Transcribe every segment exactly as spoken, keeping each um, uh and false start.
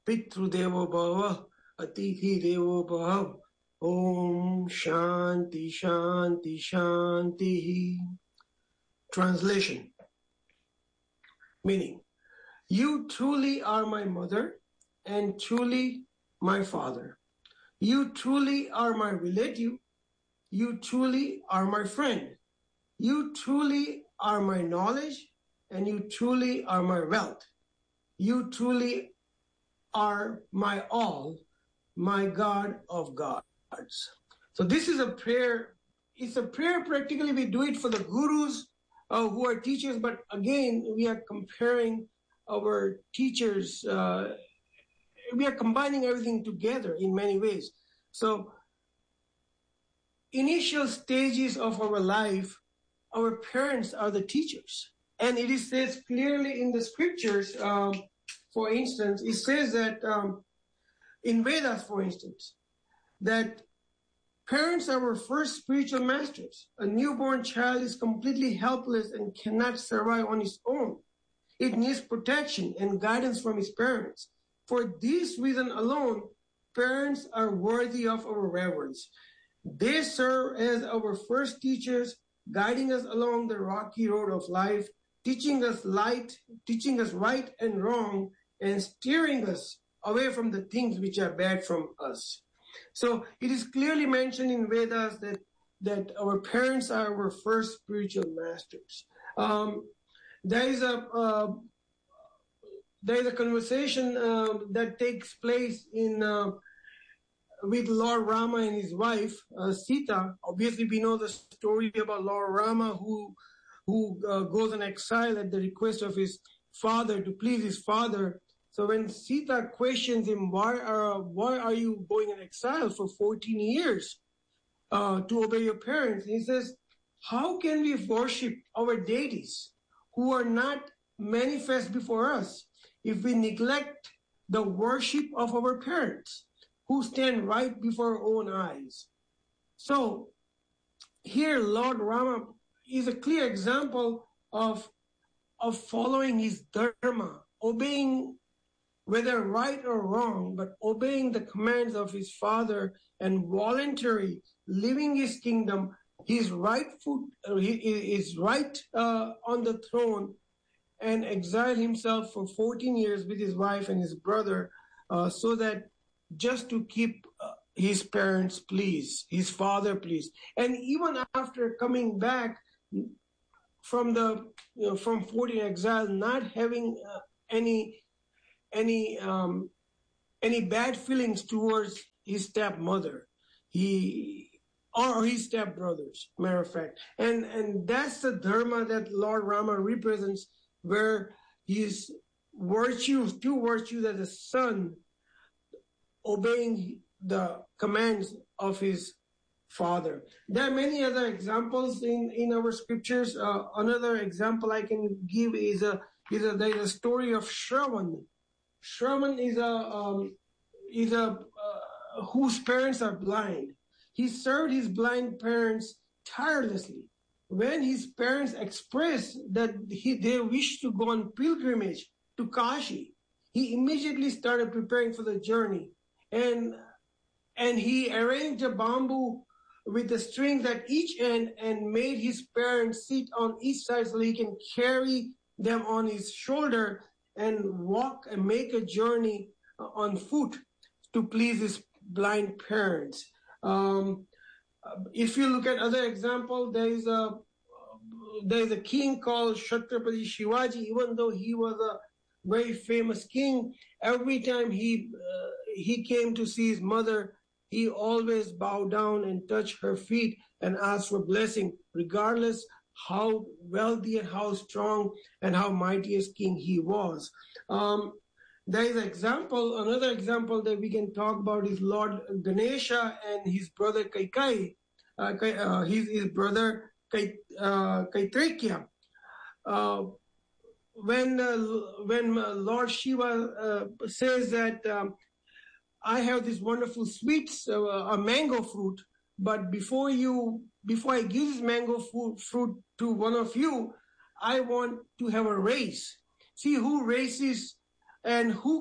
Pitru Devo Bhava, Atithi Devo Bhava. Om Shanti Shanti Shanti. Translation. Meaning, you truly are my mother and truly my father. You truly are my relative. You truly are my friend. You truly are my knowledge and you truly are my wealth. You truly are my all, my God of gods. So this is a prayer. It's a prayer practically we do it for the gurus uh, who are teachers, but again, we are comparing our teachers. Uh, we are combining everything together in many ways. So initial stages of our life, our parents are the teachers. And it is says clearly in the scriptures, um, for instance, it says that um, in Vedas, for instance, that parents are our first spiritual masters. A newborn child is completely helpless and cannot survive on its own. It needs protection and guidance from its parents. For this reason alone, parents are worthy of our reverence. They serve as our first teachers, guiding us along the rocky road of life, teaching us light, teaching us right and wrong, and steering us away from the things which are bad from us. So it is clearly mentioned in Vedas that, that our parents are our first spiritual masters. Um, there is a uh, there is a conversation uh, that takes place in uh, with Lord Rama and his wife uh, Sita. Obviously, we know the story about Lord Rama who who uh, goes in exile at the request of his father to please his father. So when Sita questions him, why are why are you going in exile for fourteen years uh, to obey your parents? He says, how can we worship our deities who are not manifest before us if we neglect the worship of our parents who stand right before our own eyes? So here Lord Rama is a clear example of, of following his dharma, obeying whether right or wrong, but obeying the commands of his father and voluntary living his kingdom, his rightful, uh, his right uh, on the throne, and exile himself for fourteen years with his wife and his brother, uh, so that just to keep uh, his parents pleased, his father pleased. And even after coming back from the you know, from fourteen exile, not having uh, any any um, any bad feelings towards his stepmother, he or his stepbrothers, matter of fact, and and that's the dharma that Lord Rama represents, where his virtues, two virtues as a son, obeying the commands of his father. There are many other examples in, in our scriptures. Uh, another example I can give is a is a there is a story of Shravan. Shravan is a um, is a uh, whose parents are blind. He served his blind parents tirelessly. When his parents expressed that he, they wished to go on pilgrimage to Kashi, he immediately started preparing for the journey, and and he arranged a bamboo with the strings at each end and made his parents sit on each side so he can carry them on his shoulder and walk and make a journey on foot to please his blind parents. Um, if you look at other example, there is a there is a king called Chhatrapati Shivaji. Even though he was a very famous king, every time he uh, he came to see his mother, he always bowed down and touched her feet and asked for blessing, regardless how wealthy and how strong and how mightiest king he was. Um, there is an example, another example that we can talk about is Lord Ganesha and his brother Kaikai, uh, uh, his, his brother Kai, uh, Kaitrekya. Uh, when uh, when uh, Lord Shiva uh, says that um, I have this wonderful sweets, uh, a mango fruit, but before you, before I give this mango fruit, fruit to one of you, I want to have a race. See who races and who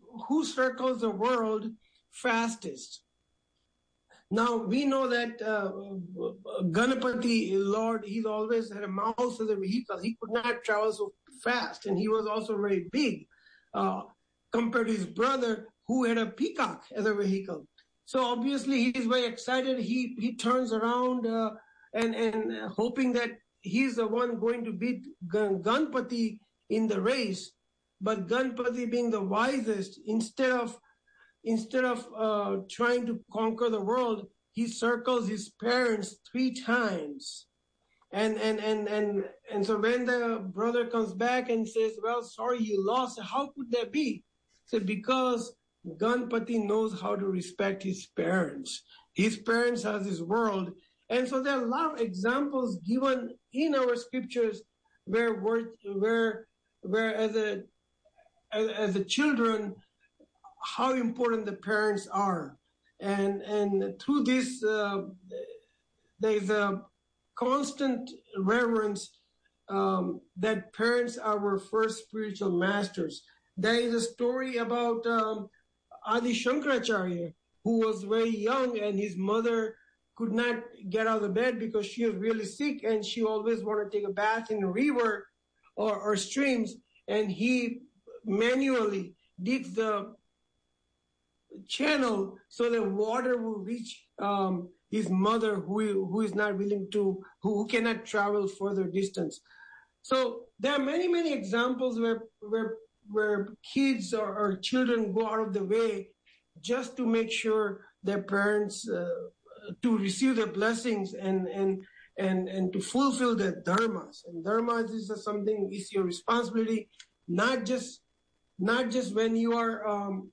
who circles the world fastest. Now, we know that uh, Ganapati, Lord, he's always had a mouse as a vehicle. He could not travel so fast, and he was also very big uh, compared to his brother, who had a peacock as a vehicle. So obviously, he's very excited. He he turns around uh, and, and hoping that he's the one going to beat Gan- Ganpati in the race. But Ganpati, being the wisest, instead of Instead of uh, trying to conquer the world, he circles his parents three times. And, and, and, and, and so when the brother comes back and says, well, sorry, you lost, how could that be? So because Ganpati knows how to respect his parents. His parents has his world. And so there are a lot of examples given in our scriptures where, where, where as a, as, as a children, how important the parents are. And and through this, uh, there's a constant reverence um, that parents are our first spiritual masters. There is a story about um, Adi Shankaracharya, who was very young, and his mother could not get out of bed because she was really sick, and she always wanted to take a bath in a river or, or streams, and he manually digs the channel so that water will reach um, his mother, who who is not willing to, who, who cannot travel further distance. So there are many many examples where where where kids or, or children go out of the way just to make sure their parents uh, to receive their blessings and and and and to fulfill their dharmas. And dharmas is something is your responsibility, not just not just when you are. Um,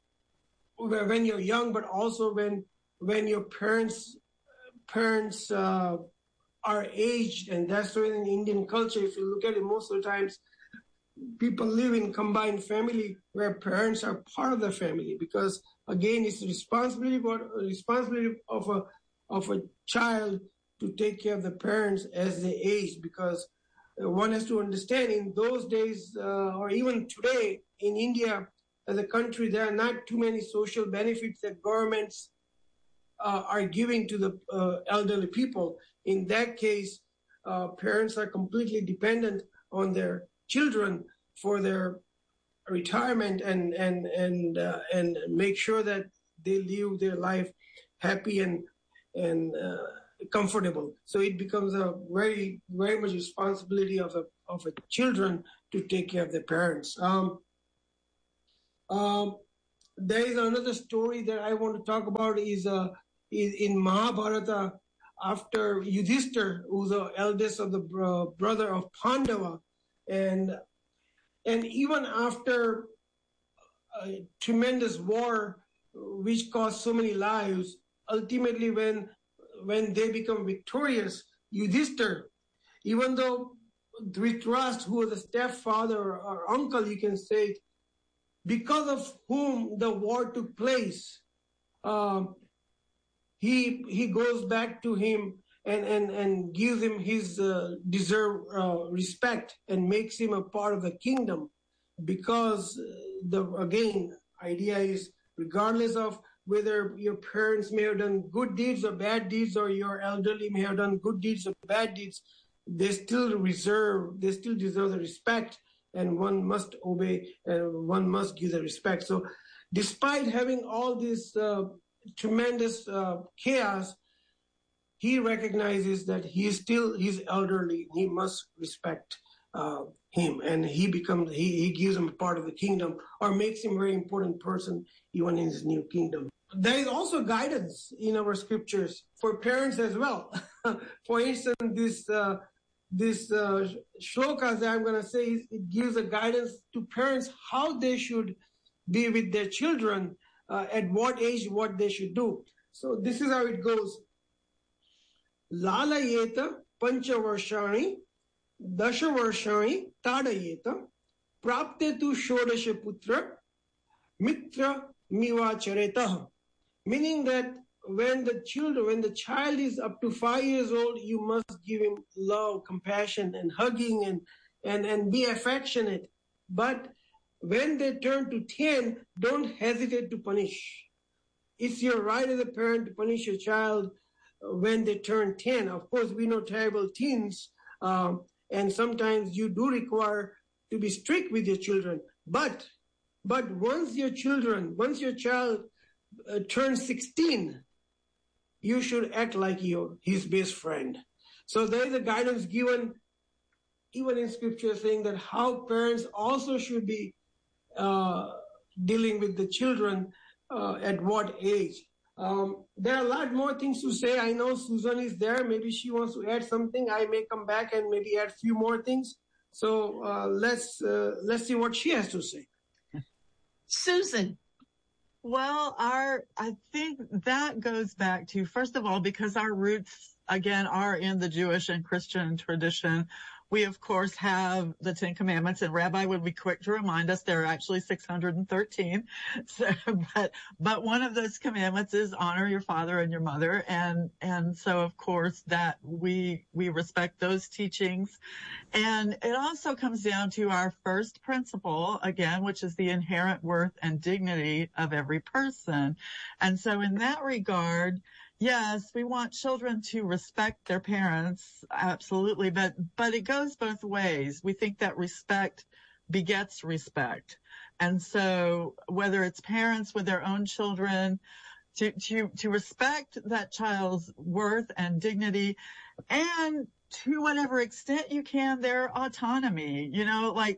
when you're young, but also when when your parents parents uh, are aged. And that's why in Indian culture, if you look at it, most of the times people live in combined family where parents are part of the family, because again, it's the responsibility what responsibility of a of a child to take care of the parents as they age, because one has to understand in those days uh, or even today in India as a country, there are not too many social benefits that governments uh, are giving to the uh, elderly people. In that case, uh, parents are completely dependent on their children for their retirement and and and uh, and make sure that they live their life happy and and uh, comfortable. So it becomes a very very much responsibility of a of a children to take care of their parents. Um, Um, there is another story that I want to talk about is, uh, is in Mahabharata after Yudhishthir, who's the eldest of the uh, brother of Pandava. And, and even after a tremendous war, which cost so many lives, ultimately when, when they become victorious, Yudhishthir, even though Dhritarashtra, who was a stepfather or, or uncle, you can say, because of whom the war took place, uh, he he goes back to him and, and, and gives him his uh, deserved uh, respect and makes him a part of the kingdom. Because the again, idea is regardless of whether your parents may have done good deeds or bad deeds, or your elderly may have done good deeds or bad deeds, they still reserve, they still deserve the respect. And one must obey, and one must give the respect. So despite having all this uh, tremendous uh, chaos, he recognizes that he is still, he's elderly, he must respect uh, him, and he becomes, he, he gives him a part of the kingdom, or makes him a very important person even in his new kingdom. There is also guidance in our scriptures for parents as well. For instance, this uh, This uh, shlokas that I'm going to say, it gives a guidance to parents how they should be with their children, uh, at what age, what they should do. So this is how it goes. Lalayeta panchavarshani dashavarshani tadayeta prapte tu shodasha putra mitra mivacharetah. Meaning that when the children, when the child is up to five years old, you must give him love, compassion, and hugging, and and and be affectionate. But when they turn to ten, don't hesitate to punish. It's your right as a parent to punish your child when they turn ten. Of course, we know terrible teens, um, and sometimes you do require to be strict with your children. But, but once your children, once your child uh, turns sixteen, you should act like your his best friend. So there is a guidance given, even in scripture, saying that how parents also should be uh, dealing with the children uh, at what age. Um, there are a lot more things to say. I know Susan is there. Maybe she wants to add something. I may come back and maybe add a few more things. So uh, let's uh, let's see what she has to say. Susan. Well, our, I think that goes back to, first of all, because our roots, again, are in the Jewish and Christian tradition. We, of course, have the Ten Commandments, and Rabbi would be quick to remind us there are actually six hundred thirteen. So, but, but one of those commandments is honor your father and your mother. And, and so, of course, that we, we respect those teachings. And it also comes down to our first principle, again, which is the inherent worth and dignity of every person. And so in that regard, yes, we want children to respect their parents, absolutely, but, but it goes both ways. We think that respect begets respect. And so whether it's parents with their own children, to, to, to respect that child's worth and dignity, and to whatever extent you can, their autonomy, you know, like,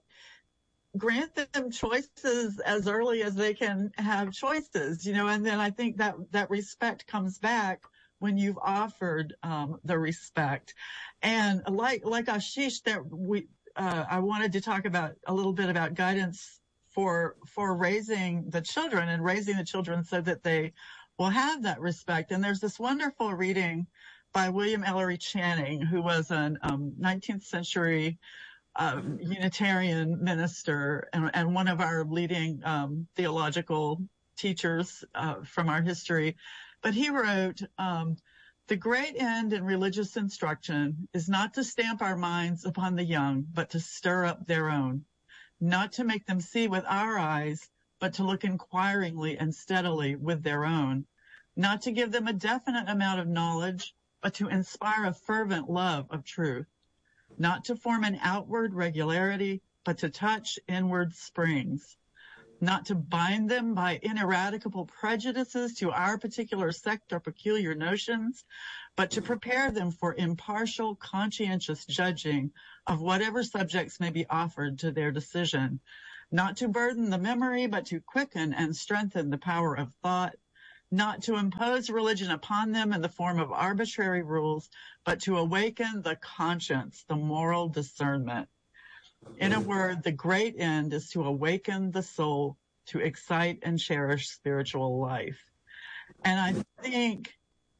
grant them choices as early as they can have choices, you know, and then I think that, that respect comes back when you've offered, um, the respect. And like, like Ashish, that we, uh, I wanted to talk about a little bit about guidance for, for raising the children and raising the children so that they will have that respect. And there's this wonderful reading by William Ellery Channing, who was an, um, nineteenth century Um, Unitarian minister and, and one of our leading um, theological teachers uh, from our history. But he wrote, um, the great end in religious instruction is not to stamp our minds upon the young, but to stir up their own, not to make them see with our eyes, but to look inquiringly and steadily with their own, not to give them a definite amount of knowledge, but to inspire a fervent love of truth. Not to form an outward regularity, but to touch inward springs. Not to bind them by ineradicable prejudices to our particular sect or peculiar notions, but to prepare them for impartial, conscientious judging of whatever subjects may be offered to their decision. Not to burden the memory, but to quicken and strengthen the power of thought. Not to impose religion upon them in the form of arbitrary rules, but to awaken the conscience, the moral discernment. In a word, the great end is to awaken the soul to excite and cherish spiritual life. And I think,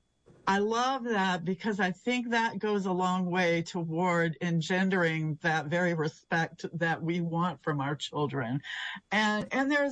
I love that because I think that goes a long way toward engendering that very respect that we want from our children. And, and there's